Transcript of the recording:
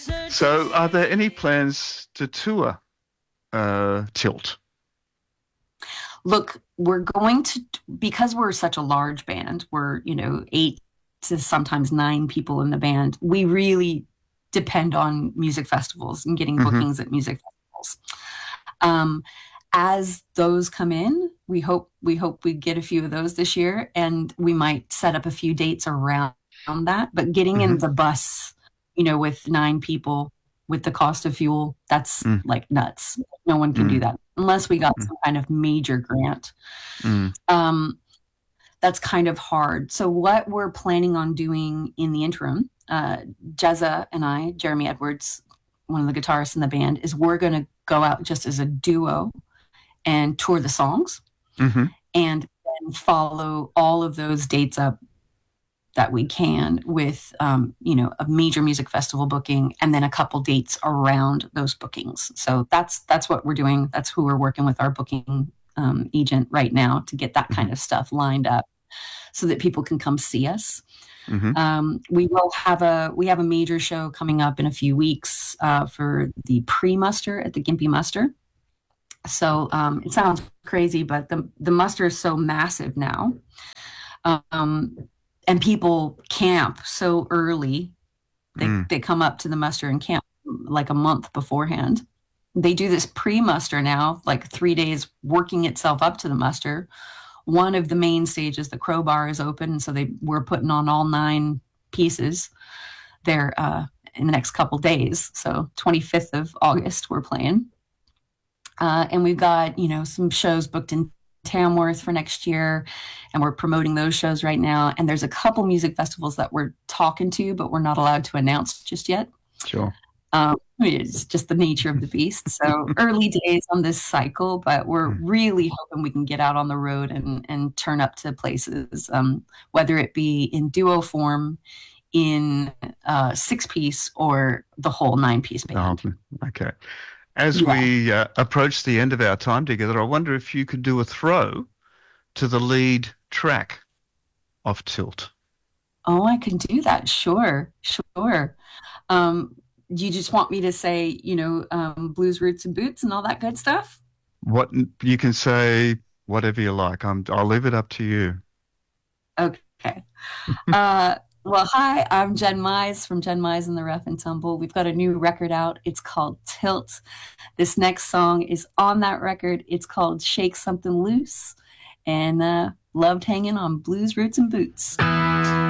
So, are there any plans to tour Tilt? Look, we're going to, because we're such a large band, we're, eight to sometimes nine people in the band. We really depend on music festivals and getting Hmm. bookings at music festivals. Um, as those come in, we hope we get a few of those this year, and we might set up a few dates around that. But getting in Hmm. the bus, with nine people with the cost of fuel, that's Mm, like nuts. No one can do mm, that unless we got mm, some kind of major grant. mm, Um, that's kind of hard. So what we're planning on doing in the interim, Jezza and I, Jeremy Edwards, one of the guitarists in the band, is we're going to go out just as a duo and tour the songs hmm. and then follow all of those dates up that we can with a major music festival booking and then a couple dates around those bookings. So that's what we're doing. That's who we're working with, our booking agent right now, to get that Hmm. kind of stuff lined up so that people can come see us. Hmm. We have a major show coming up in a few weeks for the pre-muster at the Gimpy Muster. So it sounds crazy, but the muster is so massive now, um, and people camp so early. They Mm. they come up to the muster and camp like a month beforehand. They do this pre-muster now, like 3 days working itself up to the muster. One of the main stages, the crowbar, is open, so we're putting on all nine pieces there in the next couple days. So 25th of August we're playing, and we've got some shows booked in Tamworth for next year, and we're promoting those shows right now. And there's a couple music festivals that we're talking to, but we're not allowed to announce just yet. Sure. It's just the nature of the beast. So early days on this cycle, but we're Mm. really hoping we can get out on the road and turn up to places, whether it be in duo form, in six piece, or the whole nine-piece Oh, band. okay. As Yeah. we approach the end of our time together, I wonder if you could do a throw to the lead track of Tilt. Oh, I can do that. Sure, sure. Um, you just want me to say, blues roots and boots and all that good stuff? What you can say, whatever you like. I'll leave it up to you. Okay. Uh, well, hi, I'm Jen Mize from Jen Mize and the Rough and Tumble. We've got a new record out. It's called Tilt. This next song is on that record. It's called Shake Something Loose, and loved hanging on blues roots and boots.